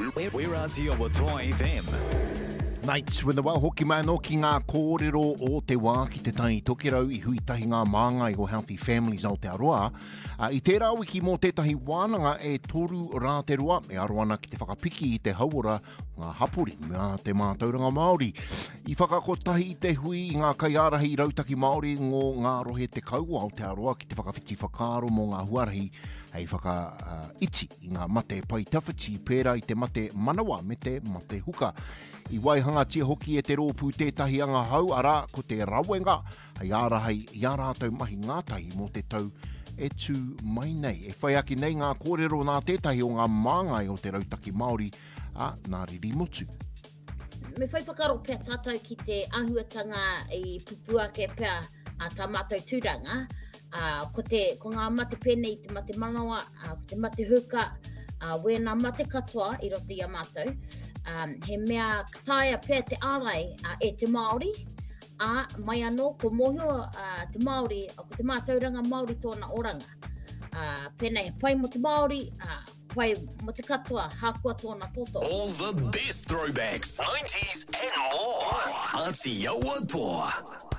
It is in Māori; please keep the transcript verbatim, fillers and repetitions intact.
We're Aussie o Toa F M. Nights when the wauhoki mai no ki ngā kōrero o te wā ki te tai tokerau I huitahi ngā māngai o Healthy Families Aotearoa. Uh, I tērā wiki mō tētahi wānanga e toru rā te roa, e aroana ki te whakapiki I te hauora ngā hapori mea te mātauranga Māori. I whakakotahi I te hui I ngā kaiarahi I rautaki Māori ngō ngā rohe te kaua Aotearoa ki te whakawhiti whakaaro mō ngā huarahi hei whaka uh, iti I ngā mate pai tawhiti pērā I te mate manawa me te mate huka. I waihanga tia hoki e te rōpū tētahi anga hau arā ko te rawenga hei ārahei I ā rātou mahi ngātahi mō te tau e tū mai nei. E whai aki nei ngā kōrero nā tētahi o ngā māngai o te rautaki Māori a Ngā Riri Motu. Me whai whakaro pia tātou ki te ahuatanga I pupua ke pia a tā mātou tūranga. Uh, ko, te, ko ngā mate pēnei te mate manawa, uh, ko te mate huka, uh, wēnā mate katoa I roto I a mātou. Um, he mea kataia pia te ārai uh, e te Māori, a mai anō ko mohio uh, te Māori, ko te mātauranga Māori tōna oranga. Uh, pēnei pai mo te Māori, uh, pai mo te katoa, hākua tōna toto. All the best throwbacks, nineties and more. Aotearoa Toa.